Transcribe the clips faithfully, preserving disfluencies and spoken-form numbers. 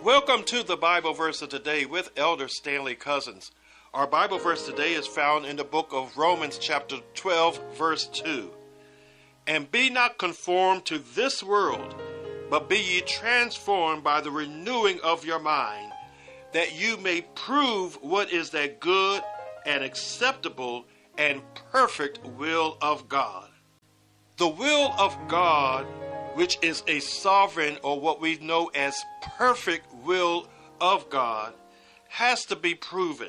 Welcome to the Bible verse of today with Elder Stanley Cousins. Our Bible verse today is found in the book of Romans chapter twelve verse two. And be not conformed to this world, but be ye transformed by the renewing of your mind, that you may prove what is that good and acceptable and perfect will of God. The will of God, which is a sovereign or what we know as perfect will of God, has to be proven.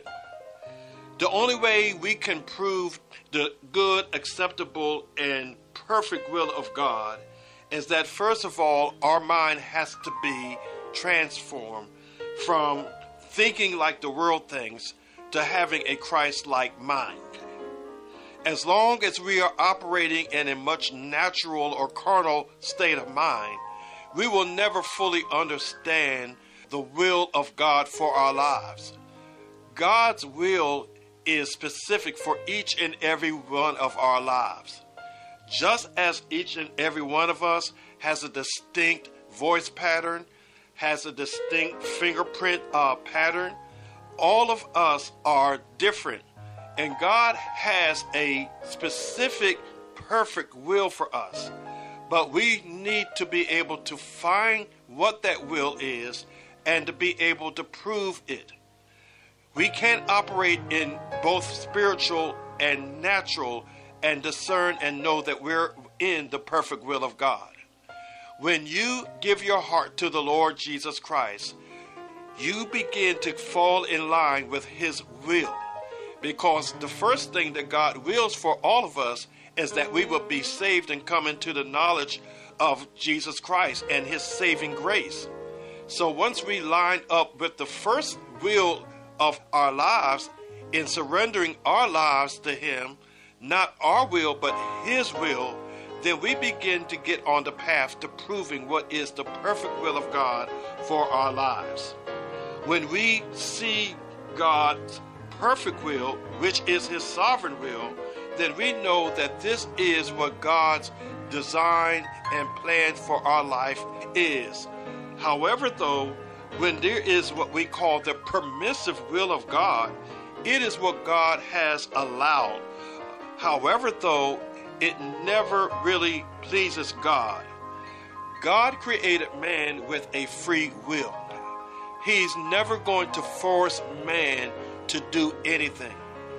The only way we can prove the good, acceptable, and perfect will of God is that, first of all, our mind has to be transformed from thinking like the world thinks to having a Christ-like mind. As long as we are operating in a much natural or carnal state of mind, we will never fully understand the will of God for our lives. God's will is specific for each and every one of our lives. Just as each and every one of us has a distinct voice pattern, has a distinct fingerprint uh, pattern, all of us are different. And God has a specific, perfect will for us. But we need to be able to find what that will is and to be able to prove it. We can't operate in both spiritual and natural and discern and know that we're in the perfect will of God. When you give your heart to the Lord Jesus Christ, you begin to fall in line with His will. Because the first thing that God wills for all of us is that we will be saved and come into the knowledge of Jesus Christ and His saving grace. So once we line up with the first will of our lives in surrendering our lives to Him, not our will but His will, then we begin to get on the path to proving what is the perfect will of God for our lives. When we see God's perfect will, which is His sovereign will, then we know that this is what God's design and plan for our life is. However, though, when there is what we call the permissive will of God, it is what God has allowed. However, though, it never really pleases God. God created man with a free will. He's never going to force man to do anything.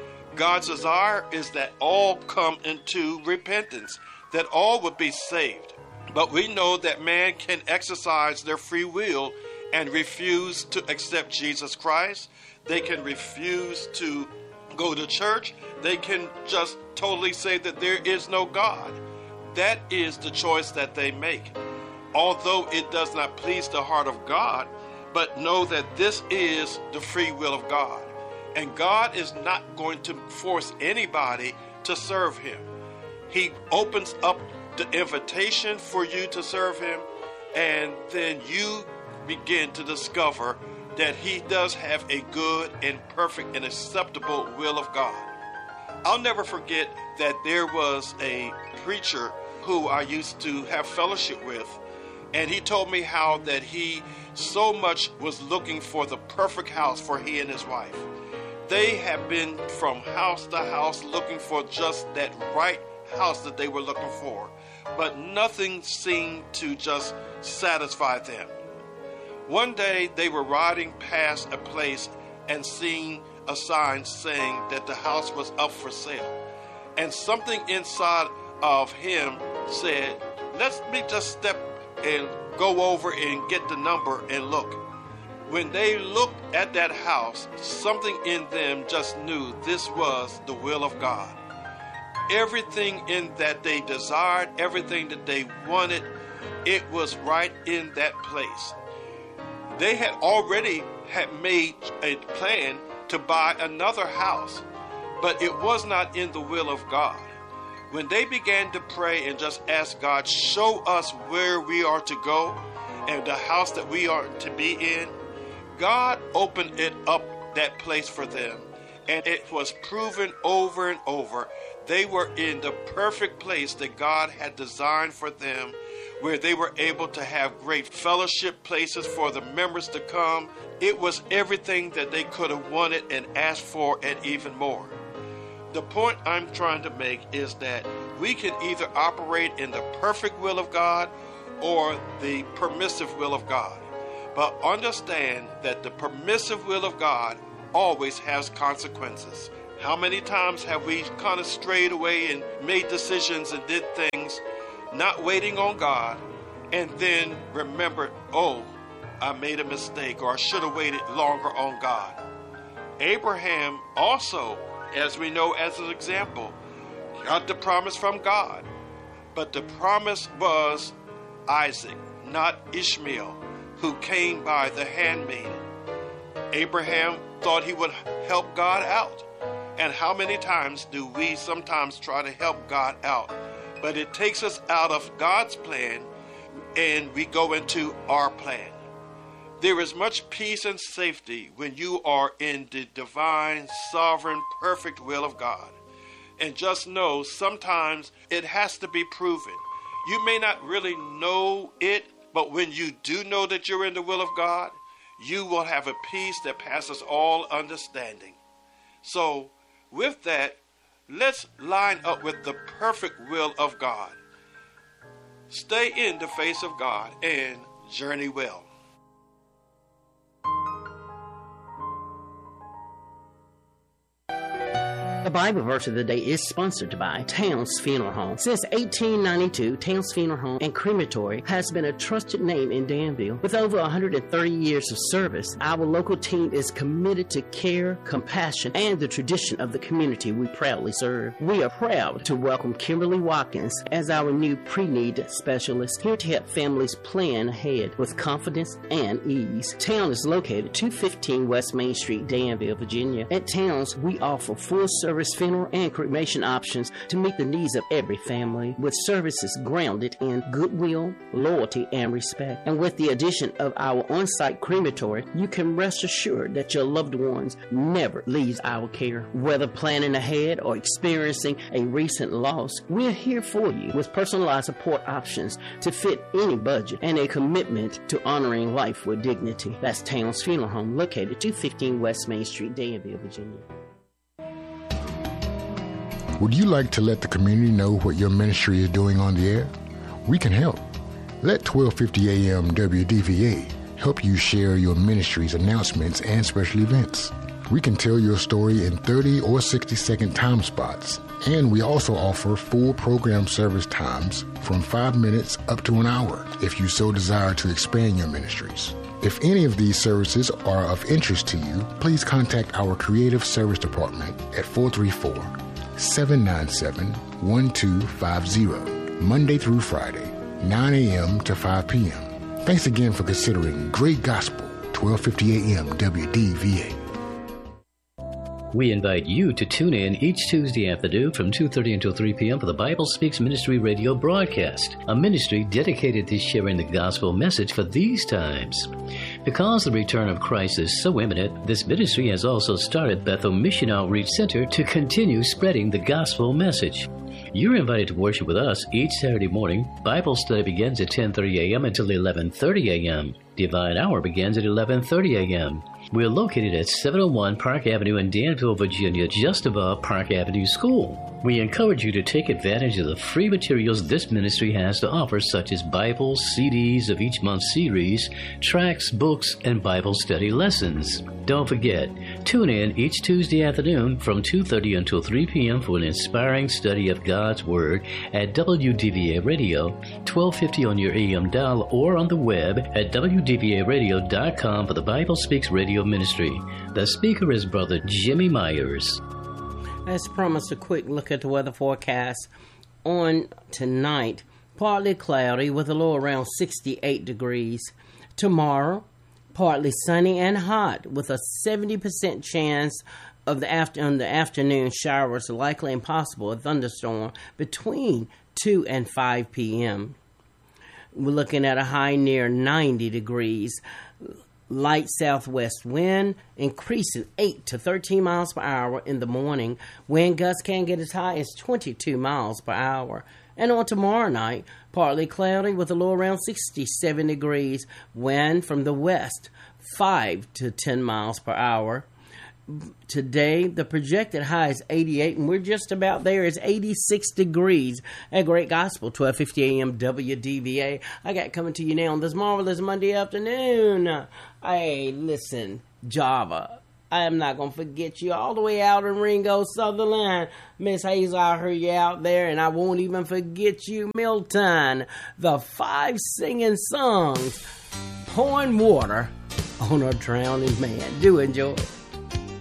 God's desire is that all come into repentance, that all would be saved. But we know that man can exercise their free will and refuse to accept Jesus Christ. They can refuse to go to church. They can just totally say that there is no God. That is the choice that they make. Although it does not please the heart of God, but know that this is the free will of God. And God is not going to force anybody to serve Him. He opens up the invitation for you to serve Him, and then you begin to discover that He does have a good and perfect and acceptable will of God. I'll never forget that there was a preacher who I used to have fellowship with, and he told me how that he so much was looking for the perfect house for he and his wife. They have been from house to house looking for just that right house that they were looking for, but nothing seemed to just satisfy them. One day they were riding past a place and seeing a sign saying that the house was up for sale. And something inside of him said, let me just step and go over and get the number and look. When they looked at that house, something in them just knew this was the will of God. Everything in that they desired, everything that they wanted, it was right in that place. They had already had made a plan to buy another house, but it was not in the will of God. When they began to pray and just ask God, show us where we are to go and the house that we are to be in, God opened it up, that place for them, and it was proven over and over They were in the perfect place that God had designed for them, where they were able to have great fellowship places for the members to come. It was everything that they could have wanted and asked for, and even more. The point I'm trying to make is that we can either operate in the perfect will of God or the permissive will of God. But understand that the permissive will of God always has consequences. How many times have we kind of strayed away and made decisions and did things not waiting on God, and then remembered, oh, I made a mistake, or I should have waited longer on God. Abraham also, as we know as an example, got the promise from God, but the promise was Isaac, not Ishmael, who came by the handmaiden. Abraham thought he would help God out. And how many times do we sometimes try to help God out? But it takes us out of God's plan and we go into our plan. There is much peace and safety when you are in the divine, sovereign, perfect will of God. And just know sometimes it has to be proven. You may not really know it, but when you do know that you're in the will of God, you will have a peace that passes all understanding. So, with that, let's line up with the perfect will of God. Stay in the face of God and journey well. The Bible verse of the day is sponsored by Towns Funeral Home. Since eighteen ninety-two, Towns Funeral Home and Crematory has been a trusted name in Danville. With over one hundred thirty years of service, our local team is committed to care, compassion, and the tradition of the community we proudly serve. We are proud to welcome Kimberly Watkins as our new pre-need specialist, here to help families plan ahead with confidence and ease. Town is located two fifteen West Main Street, Danville, Virginia. At Towns, we offer full service funeral and cremation options to meet the needs of every family, with services grounded in goodwill, loyalty, and respect. And with the addition of our on-site crematory, you can rest assured that your loved ones never leaves our care. Whether planning ahead or experiencing a recent loss, we're here for you with personalized support options to fit any budget and a commitment to honoring life with dignity. That's Towns Funeral Home, located two fifteen West Main Street, Danville, Virginia. Would you like to let the community know what your ministry is doing on the air? We can help. Let twelve fifty A M W D V A help you share your ministry's announcements and special events. We can tell your story in thirty or sixty second time spots, and we also offer full program service times from five minutes up to an hour if you so desire to expand your ministries. If any of these services are of interest to you, please contact our Creative Service Department at four three four, seven nine seven, one two five zero, Monday through Friday, nine A M to five P M Thanks again for considering Great Gospel, twelve fifty A M W D V A. We invite you to tune in each Tuesday afternoon from two thirty until three P M for the Bible Speaks Ministry radio broadcast, a ministry dedicated to sharing the gospel message for these times. Because the return of Christ is so imminent, this ministry has also started Bethel Mission Outreach Center to continue spreading the gospel message. You're invited to worship with us each Saturday morning. Bible study begins at ten thirty A M until eleven thirty A M Divine Hour begins at eleven thirty A M We're located at seven oh one Park Avenue in Danville, Virginia, just above Park Avenue School. We encourage you to take advantage of the free materials this ministry has to offer, such as Bibles, C Ds of each month's series, tracts, books, and Bible study lessons. Don't forget, tune in each Tuesday afternoon from two thirty until three P M for an inspiring study of God's Word at W D V A Radio, twelve fifty on your A M dial, or on the web at W D V A radio dot com for the Bible Speaks Radio Ministry. The speaker is Brother Jimmy Myers. As promised, a quick look at the weather forecast on tonight. Partly cloudy with a low around sixty-eight degrees. Tomorrow, partly sunny and hot with a seventy percent chance of the after on the afternoon showers, likely and possible a thunderstorm between two and five P M We're looking at a high near ninety degrees. Light southwest wind increasing eight to thirteen miles per hour in the morning. Wind gusts can get as high as twenty-two miles per hour. And on tomorrow night, partly cloudy with a low around sixty-seven degrees. Wind from the west, five to ten miles per hour. Today, the projected high is eighty-eight, and we're just about there. It's eighty-six degrees at Great Gospel, twelve fifty a.m. W D V A. I got coming to you now on this marvelous Monday afternoon. Hey, listen, Java, I am not going to forget you all the way out in Ringo, Sutherland. Miss Hazel, I heard you out there, and I won't even forget you, Milton. The five singing songs, pouring water on a drowning man. Do enjoy.